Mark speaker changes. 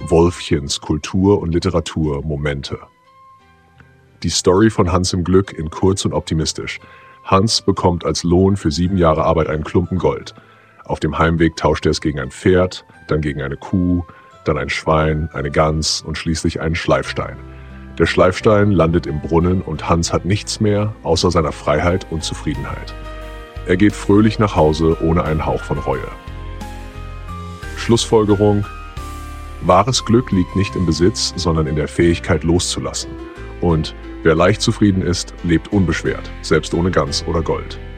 Speaker 1: Wolfchens Kultur und Literatur Momente. Die Story von Hans im Glück in kurz und optimistisch. Hans bekommt als Lohn für 7 Jahre Arbeit einen Klumpen Gold. Auf dem Heimweg tauscht er es gegen ein Pferd, dann gegen eine Kuh, dann ein Schwein, eine Gans und schließlich einen Schleifstein. Der Schleifstein landet im Brunnen und Hans hat nichts mehr außer seiner Freiheit und Zufriedenheit. Er geht fröhlich nach Hause ohne einen Hauch von Reue. Schlussfolgerung: Wahres Glück liegt nicht im Besitz, sondern in der Fähigkeit loszulassen. Und wer leicht zufrieden ist, lebt unbeschwert, selbst ohne Gans oder Gold.